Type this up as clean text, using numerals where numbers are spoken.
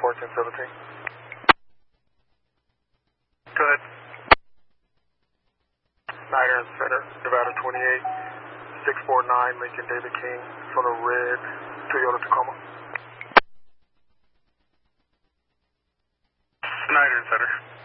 1417. Go ahead. Snyder and Center, Nevada 28, 649 Lincoln David King, from a red Toyota Tacoma. Snyder and Center.